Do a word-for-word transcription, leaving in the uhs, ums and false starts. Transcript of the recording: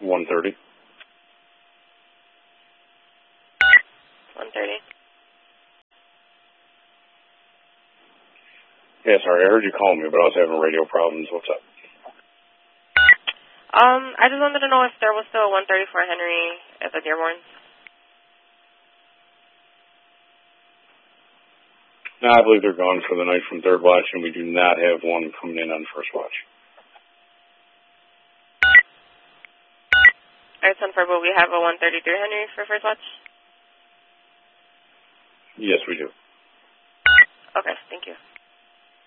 one thirty. one thirty. Yeah, sorry, I heard you call me, but I was having radio problems. What's up? Um, I just wanted to know if there was still a one thirty for Henry at the Dearborn. No, I believe they're gone for the night from third watch, and we do not have one coming in on first watch. All right, Sunford, will we have a one thirty-three Henry for first watch? Yes, we do. Okay, thank you.